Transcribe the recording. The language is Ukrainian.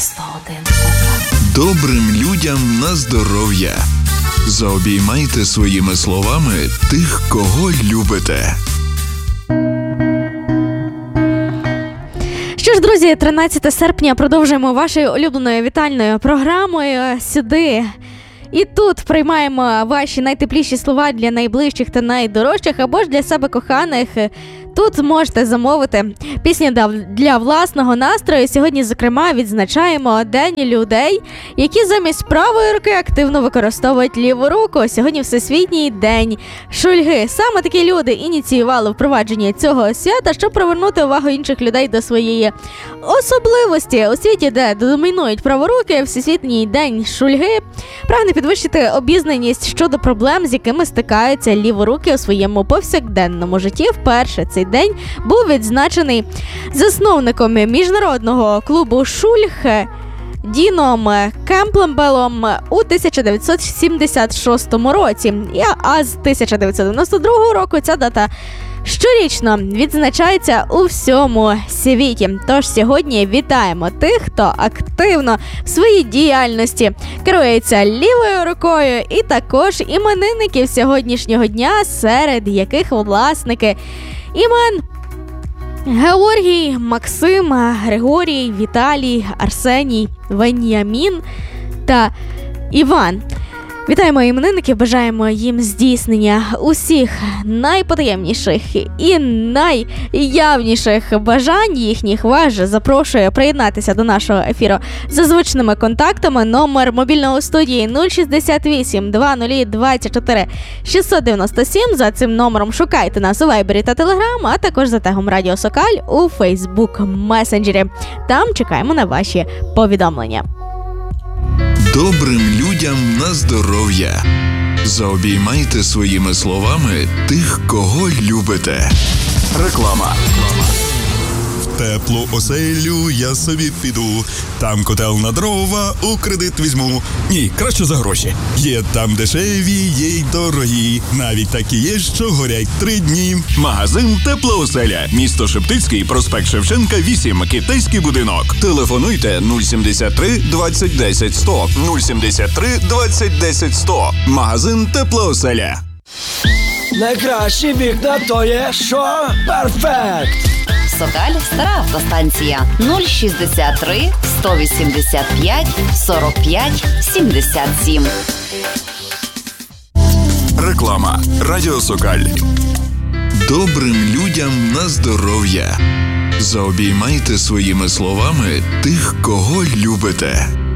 101 FM. Добрим людям на здоров'я. Заобіймайте своїми словами тих, кого любите. Що ж, друзі, 13 серпня продовжуємо вашою улюбленою вітальною програмою «Сюди». І тут приймаємо ваші найтепліші слова для найближчих та найдорожчих, або ж для себе коханих. Тут можете замовити пісні для власного настрою. Сьогодні, зокрема, відзначаємо День людей, які замість правої руки активно використовують ліву руку. Сьогодні Всесвітній день шульги. Саме такі люди ініціювали впровадження цього свята, щоб привернути увагу інших людей до своєї особливості. У світі, де домінують праворуки, Всесвітній день шульги прагне підвищити обізнаність щодо проблем, з якими стикаються ліворуки у своєму повсякденному житті. Вперше цей день був відзначений засновником міжнародного клубу шульг Діном Кемпбеллом у 1976 році. А з 1992 року ця дата щорічно відзначається у всьому світі. Тож сьогодні вітаємо тих, хто активно в своїй діяльності керується лівою рукою, і також іменинників сьогоднішнього дня, серед яких власники імен Георгій, Максим, Григорій, Віталій, Арсеній, Веніамін та Іван. Вітаємо іменинників, бажаємо їм здійснення усіх найпотаємніших і найявніших бажань їхніх. Вас же запрошую приєднатися до нашого ефіру за звичними контактами. Номер мобільного студії 068 20 24 697. За цим номером шукайте нас у Вайбері та Телеграм, а також за тегом Радіо Сокаль у Фейсбук месенджері. Там чекаємо на ваші повідомлення. Добрим людям на здоров'я. Заобіймайте своїми словами тих, кого любите. Реклама. В теплу оселю я собі піду. Там котел на дрова у кредит візьму. Ні, краще за гроші. Є там дешеві, є й дорогі. Навіть такі є, що горять 3 дні. Магазин «Тепла оселя». Місто Шептицький, проспект Шевченка, 8. Китайський будинок. Телефонуйте 073 20 10 100. 073 20 10 100. Магазин «Тепла оселя». Найкращі вікна то є що? Перфект! Сокаль, стара автостанція. 063 185 45 77. Реклама. Радіо Сокаль. Добрим людям на здоров'я. Заобіймайте своїми словами тих, кого любите.